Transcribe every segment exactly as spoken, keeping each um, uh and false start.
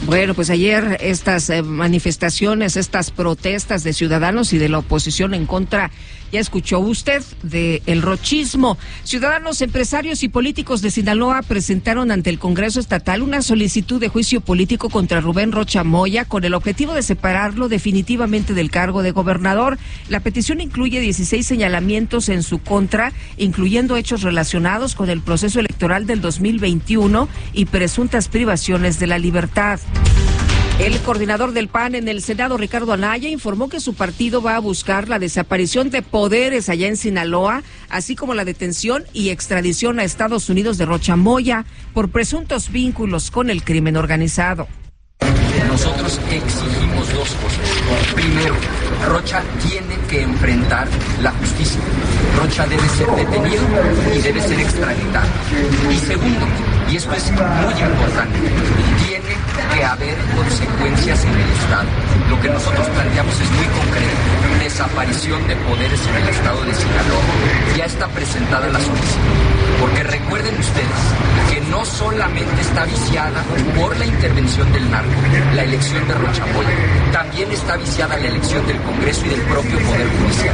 Bueno, pues ayer estas eh, manifestaciones, estas protestas de ciudadanos y de la oposición en contra, ya escuchó usted, de el rochismo. Ciudadanos, empresarios y políticos de Sinaloa presentaron ante el Congreso Estatal una solicitud de juicio político contra Rubén Rocha Moya con el objetivo de separarlo definitivamente del cargo de gobernador. La petición incluye dieciséis señalamientos en su contra, incluyendo hechos relacionados con el proceso electoral del dos mil veintiuno y presuntas privaciones de la libertad. El coordinador del P A N en el Senado, Ricardo Anaya, informó que su partido va a buscar la desaparición de poderes allá en Sinaloa, así como la detención y extradición a Estados Unidos de Rocha Moya por presuntos vínculos con el crimen organizado. Nosotros exigimos dos cosas. Primero, Rocha tiene que enfrentar la justicia. Rocha debe ser detenido y debe ser extraditado. Y segundo, y esto es muy importante, tiene que haber consecuencias en el Estado. Lo que nosotros planteamos es muy concreto. Desaparición de poderes en el Estado de Sinaloa. Ya está presentada la solicitud. Porque recuerden ustedes que no solamente está viciada por la intervención del narco, la elección de Rocha Moya, también está viciada la elección del Congreso y del propio Poder Judicial.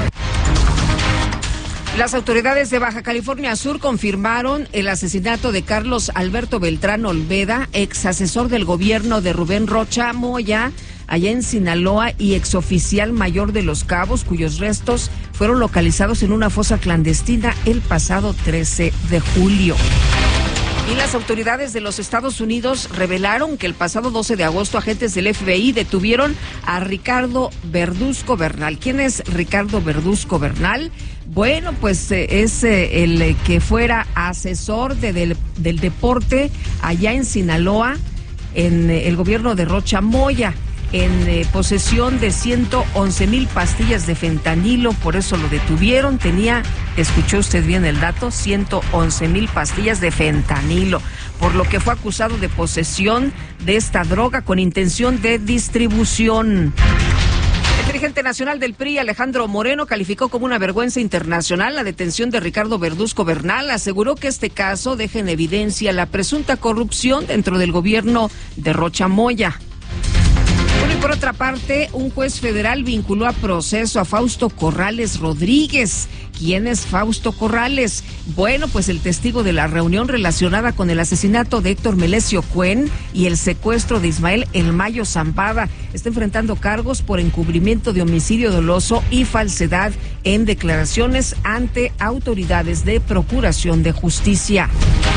Las autoridades de Baja California Sur confirmaron el asesinato de Carlos Alberto Beltrán Olveda, ex asesor del gobierno de Rubén Rocha Moya, allá en Sinaloa, y exoficial mayor de Los Cabos, cuyos restos fueron localizados en una fosa clandestina el pasado trece de julio. Y las autoridades de los Estados Unidos revelaron que el pasado doce de agosto agentes del F B I detuvieron a Ricardo Verduzco Bernal. ¿Quién es Ricardo Verduzco Bernal? Bueno, pues eh, es eh, el eh, que fuera asesor de, del, del deporte allá en Sinaloa, en eh, el gobierno de Rocha Moya, en eh, posesión de ciento once mil pastillas de fentanilo, por eso lo detuvieron. Tenía, escuchó usted bien el dato, ciento once mil pastillas de fentanilo, por lo que fue acusado de posesión de esta droga con intención de distribución. El dirigente nacional del P R I, Alejandro Moreno, calificó como una vergüenza internacional la detención de Ricardo Verduzco Bernal. Aseguró que este caso deja en evidencia la presunta corrupción dentro del gobierno de Rocha Moya. Bueno, y por otra parte, un juez federal vinculó a proceso a Fausto Corrales Rodríguez. ¿Quién es Fausto Corrales? Bueno, pues el testigo de la reunión relacionada con el asesinato de Héctor Melesio Cuen y el secuestro de Ismael El Mayo Zambada. Está enfrentando cargos por encubrimiento de homicidio doloso y falsedad en declaraciones ante autoridades de procuración de justicia.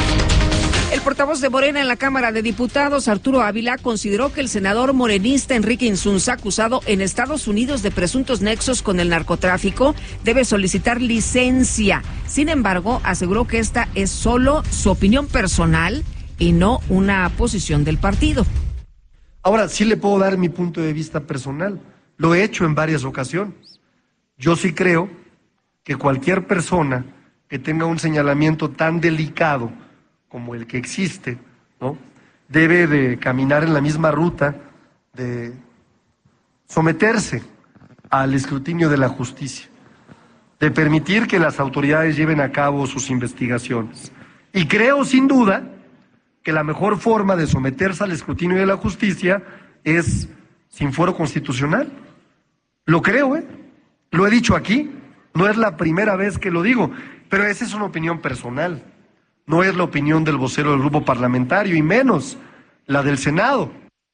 El portavoz de Morena en la Cámara de Diputados, Arturo Ávila, consideró que el senador morenista Enrique Insunza, acusado en Estados Unidos de presuntos nexos con el narcotráfico, debe solicitar licencia. Sin embargo, aseguró que esta es solo su opinión personal y no una posición del partido. Ahora, sí le puedo dar mi punto de vista personal. Lo he hecho en varias ocasiones. Yo sí creo que cualquier persona que tenga un señalamiento tan delicado como el que existe, ¿no?, debe de caminar en la misma ruta de someterse al escrutinio de la justicia, de permitir que las autoridades lleven a cabo sus investigaciones. Y creo, sin duda, que la mejor forma de someterse al escrutinio de la justicia es sin fuero constitucional. Lo creo, ¿eh? Lo he dicho aquí, no es la primera vez que lo digo, pero esa es una opinión personal. No es la opinión del vocero del grupo parlamentario y menos la del Senado.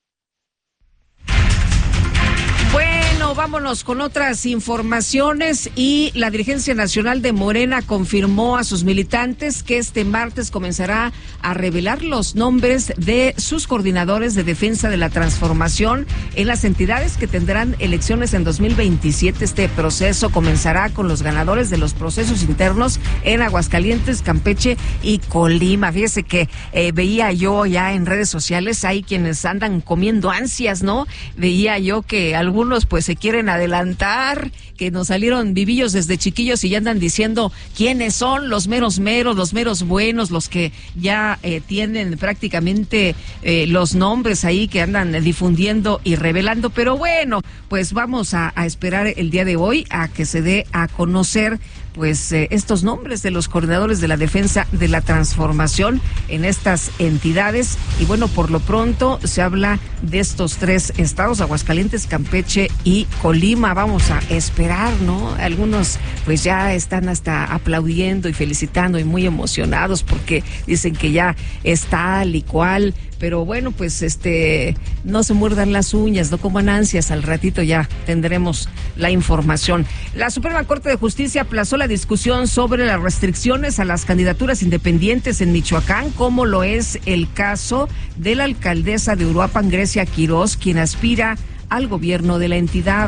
Bueno, vámonos con otras informaciones. Y la dirigencia nacional de Morena confirmó a sus militantes que este martes comenzará a revelar los nombres de sus coordinadores de defensa de la transformación en las entidades que tendrán elecciones en dos mil veintisiete. Este proceso comenzará con los ganadores de los procesos internos en Aguascalientes, Campeche y Colima. Fíjese que eh, veía yo ya en redes sociales, hay quienes andan comiendo ansias, ¿no? Veía yo que algunos pues se quieren adelantar, que nos salieron vivillos desde chiquillos y ya andan diciendo quiénes son los meros meros, los meros buenos, los que ya eh, tienen prácticamente eh, los nombres ahí que andan difundiendo y revelando. Pero bueno, pues vamos a, a esperar el día de hoy a que se dé a conocer pues eh, estos nombres de los coordinadores de la defensa de la transformación en estas entidades. Y bueno, por lo pronto se habla de estos tres estados, Aguascalientes, Campeche y Colima. Vamos a esperar, ¿no? Algunos pues ya están hasta aplaudiendo y felicitando y muy emocionados porque dicen que ya es tal y cual. Pero bueno, pues este, no se muerdan las uñas, no coman ansias, al ratito ya tendremos la información. La Suprema Corte de Justicia aplazó la discusión sobre las restricciones a las candidaturas independientes en Michoacán, como lo es el caso de la alcaldesa de Uruapan, Grecia Quirós, quien aspira al gobierno de la entidad.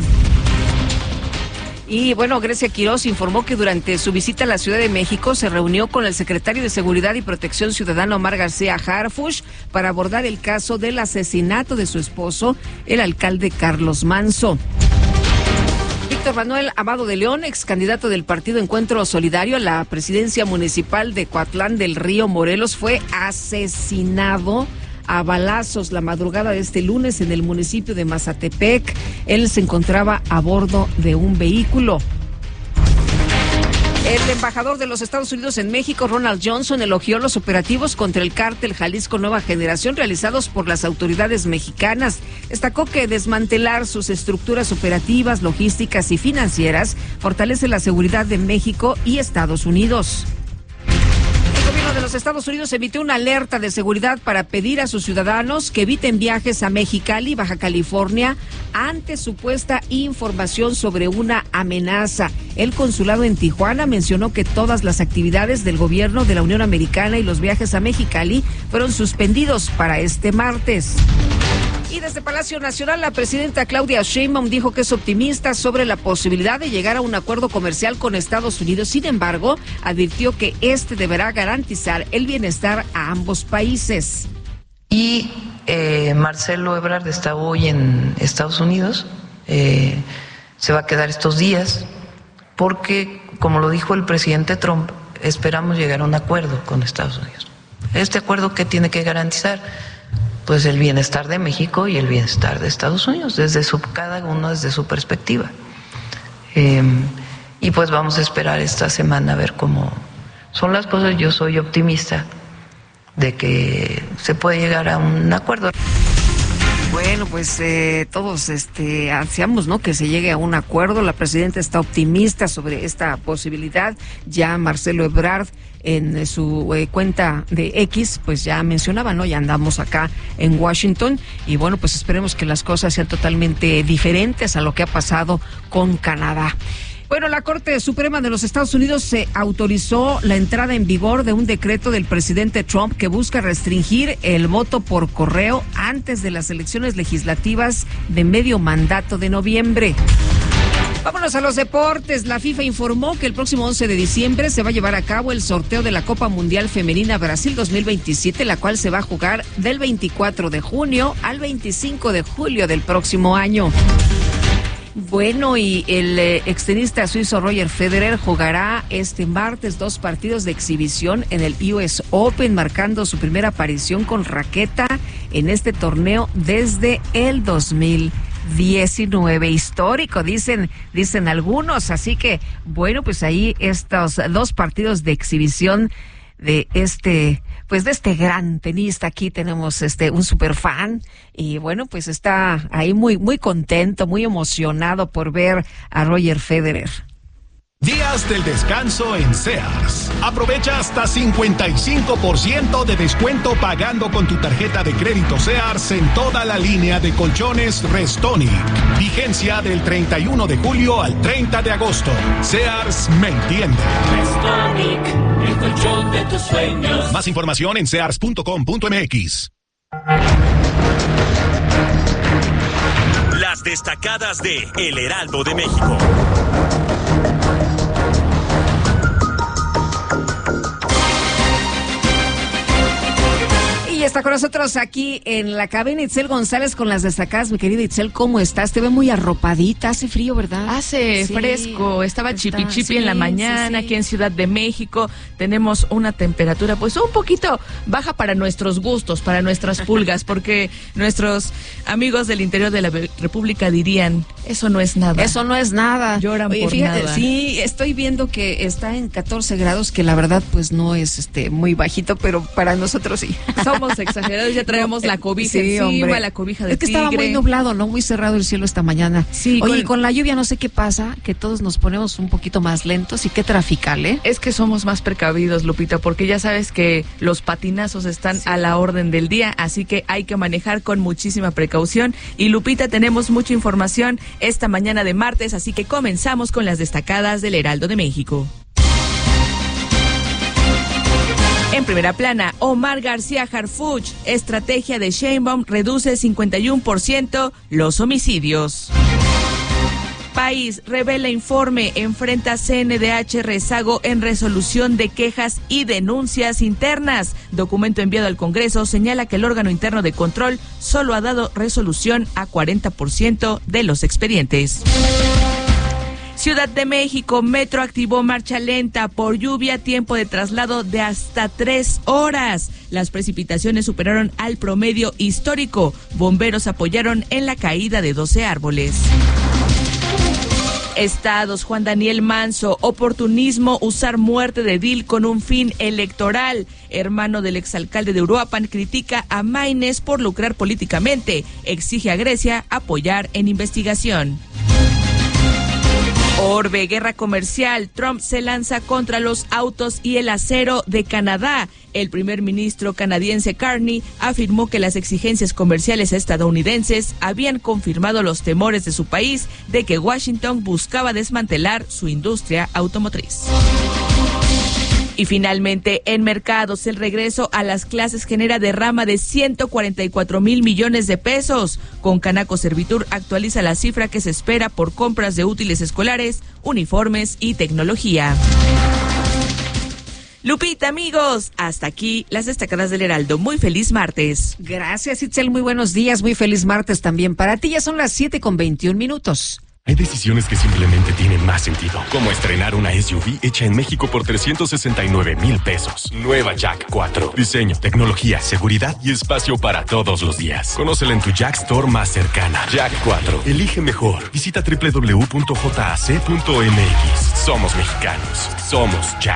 Y bueno, Grecia Quirós informó que durante su visita a la Ciudad de México se reunió con el secretario de Seguridad y Protección Ciudadana, Omar García Harfuch, para abordar el caso del asesinato de su esposo, el alcalde Carlos Manso. Víctor Manuel Amado de León, ex candidato del Partido Encuentro Solidario a la presidencia municipal de Coatlán del Río, Morelos, fue asesinado a balazos la madrugada de este lunes en el municipio de Mazatepec. Él se encontraba a bordo de un vehículo. El embajador de los Estados Unidos en México, Ronald Johnson, elogió los operativos contra el cártel Jalisco Nueva Generación realizados por las autoridades mexicanas. Destacó que desmantelar sus estructuras operativas, logísticas y financieras fortalece la seguridad de México y Estados Unidos. El gobierno de los Estados Unidos emitió una alerta de seguridad para pedir a sus ciudadanos que eviten viajes a Mexicali, Baja California, ante supuesta información sobre una amenaza. El consulado en Tijuana mencionó que todas las actividades del gobierno de la Unión Americana y los viajes a Mexicali fueron suspendidos para este martes. Y desde Palacio Nacional, la presidenta Claudia Sheinbaum dijo que es optimista sobre la posibilidad de llegar a un acuerdo comercial con Estados Unidos. Sin embargo, advirtió que este deberá garantizar el bienestar a ambos países. Y eh, Marcelo Ebrard está hoy en Estados Unidos, eh, se va a quedar estos días, porque, como lo dijo el presidente Trump, esperamos llegar a un acuerdo con Estados Unidos. ¿Este acuerdo qué tiene que garantizar? Pues el bienestar de México y el bienestar de Estados Unidos, desde su, cada uno desde su perspectiva. Eh, y pues vamos a esperar esta semana a ver cómo son las cosas. Yo soy optimista de que se puede llegar a un acuerdo. Bueno, pues eh, todos este, ansiamos, ¿no?, que se llegue a un acuerdo. La presidenta está optimista sobre esta posibilidad. Ya Marcelo Ebrard, en su eh, cuenta de X, pues ya mencionaba, ¿no? Ya andamos acá en Washington y bueno, pues esperemos que las cosas sean totalmente diferentes a lo que ha pasado con Canadá. Bueno, la Corte Suprema de los Estados Unidos se autorizó la entrada en vigor de un decreto del presidente Trump que busca restringir el voto por correo antes de las elecciones legislativas de medio mandato de noviembre. Vámonos a los deportes. La FIFA informó que el próximo once de diciembre se va a llevar a cabo el sorteo de la Copa Mundial Femenina Brasil dos mil veintisiete, la cual se va a jugar del veinticuatro de junio al veinticinco de julio del próximo año. Bueno, y el eh, extenista suizo Roger Federer jugará este martes dos partidos de exhibición en el U S Open, marcando su primera aparición con raqueta en este torneo desde el dos mil diecinueve. Histórico, dicen, dicen algunos. Así que, bueno, pues ahí estos dos partidos de exhibición de este, pues de este gran tenista. Aquí tenemos este un super fan y bueno, pues está ahí muy, muy contento, muy emocionado por ver a Roger Federer. Días del descanso en Sears. Aprovecha hasta cincuenta y cinco por ciento de descuento pagando con tu tarjeta de crédito Sears en toda la línea de colchones Restonic. Vigencia del treinta y uno de julio al treinta de agosto. Sears me entiende. Restonic, el colchón de tus sueños. Más información en sears punto com punto m x. Las destacadas de El Heraldo de México. Y está con nosotros aquí en la cabina Itzel González con las destacadas. Mi querida Itzel, ¿cómo estás? Te ve muy arropadita, hace frío, ¿verdad? Hace sí, fresco, estaba está, chipi chipi sí, en la mañana, sí, sí. Aquí en Ciudad de México tenemos una temperatura pues un poquito baja para nuestros gustos, para nuestras pulgas, porque nuestros amigos del interior de la República dirían, eso no es nada. Eso no es nada. Lloran Oye, por fíjate, nada. Sí, estoy viendo que está en catorce grados, que la verdad pues no es este muy bajito, pero para nosotros sí. Somos exagerados, ya traemos la cobija sí, encima, hombre. la cobija de Es que tigre. estaba muy nublado, ¿no? Muy cerrado el cielo esta mañana. Sí. Oye, con... y con la lluvia no sé qué pasa, que todos nos ponemos un poquito más lentos y qué trafical, ¿eh? Es que somos más precavidos, Lupita, porque ya sabes que los patinazos están sí. a la orden del día, así que hay que manejar con muchísima precaución. Y Lupita, tenemos mucha información esta mañana de martes, así que comenzamos con las destacadas del Heraldo de México. En primera plana, Omar García Harfuch, estrategia de Sheinbaum reduce cincuenta y uno por ciento los homicidios. País, revela informe, enfrenta C N D H rezago en resolución de quejas y denuncias internas. Documento enviado al Congreso señala que el órgano interno de control solo ha dado resolución a cuarenta por ciento de los expedientes. Ciudad de México, Metro activó marcha lenta por lluvia, tiempo de traslado de hasta tres horas. Las precipitaciones superaron al promedio histórico. Bomberos apoyaron en la caída de doce árboles. Estados, Juan Daniel Manso, oportunismo, usar muerte de edil con un fin electoral. Hermano del exalcalde de Uruapan critica a Maínez por lucrar políticamente. Exige a Grecia apoyar en investigación. Orbe, guerra comercial. Trump se lanza contra los autos y el acero de Canadá. El primer ministro canadiense Carney afirmó que las exigencias comerciales estadounidenses habían confirmado los temores de su país de que Washington buscaba desmantelar su industria automotriz. Y finalmente, en mercados, el regreso a las clases genera derrama de ciento cuarenta y cuatro mil millones de pesos. Con Canaco Servitur actualiza la cifra que se espera por compras de útiles escolares, uniformes y tecnología. Lupita, amigos, hasta aquí las destacadas del Heraldo. Muy feliz martes. Gracias, Itzel. Muy buenos días. Muy feliz martes también para ti. Ya son las siete con veintiún minutos. Hay decisiones que simplemente tienen más sentido, como estrenar una S U V hecha en México por trescientos sesenta y nueve mil pesos. Nueva Jack cuatro. Diseño, tecnología, seguridad y espacio para todos los días. Conócela en tu Jack Store más cercana. Jack cuatro. Elige mejor. Visita doble u doble u doble u punto j a c punto m x. Somos mexicanos. Somos Jack.